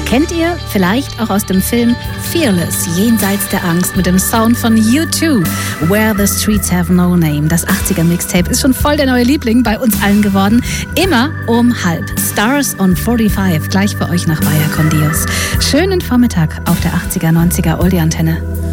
Kennt ihr vielleicht auch aus dem Film Fearless, jenseits der Angst, mit dem Sound von U2, Where the Streets Have No Name. Das 80er-Mixtape ist schon voll der neue Liebling bei uns allen geworden. Immer um 1:30. Stars on 45, gleich für euch nach Bayer Condios. Schönen Vormittag auf der 80er, 90er Oldie-Antenne.